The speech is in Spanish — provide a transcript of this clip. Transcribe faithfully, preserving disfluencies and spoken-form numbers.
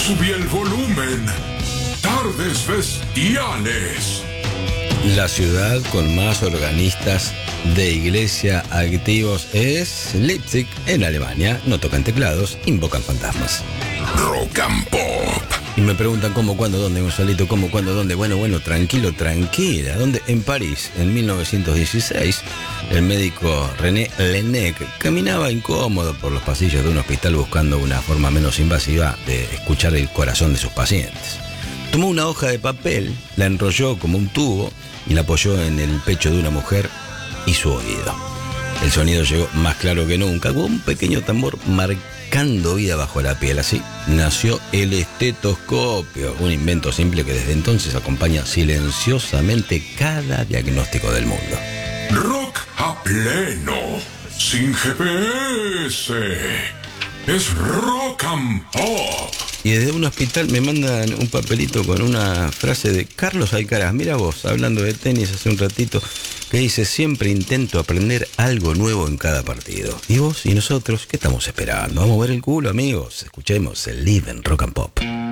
Subí el volumen. Tardes bestiales. La ciudad con más organistas de iglesia activos es Leipzig, en Alemania. No tocan teclados, invocan fantasmas. Rock and Pop. Y me preguntan cómo, cuándo, dónde, Gonzalito, cómo, cuándo, dónde. Bueno, bueno, tranquilo, tranquila. ¿Dónde? En París, en mil novecientos dieciséis, el médico René Laennec caminaba incómodo por los pasillos de un hospital buscando una forma menos invasiva de escuchar el corazón de sus pacientes. Tomó una hoja de papel, la enrolló como un tubo y la apoyó en el pecho de una mujer y su oído. El sonido llegó más claro que nunca, con un pequeño tambor marcando vida bajo la piel. Así nació el estetoscopio, un invento simple que desde entonces acompaña silenciosamente cada diagnóstico del mundo. Rock a pleno, sin G P S. Es Rock and Pop. Y desde un hospital me mandan un papelito con una frase de Carlos Alcaraz. Mira vos, hablando de tenis hace un ratito, que dice: siempre intento aprender algo nuevo en cada partido. ¿Y vos y nosotros qué estamos esperando? Vamos a ver el culo, amigos. Escuchemos el Live en Rock and Pop.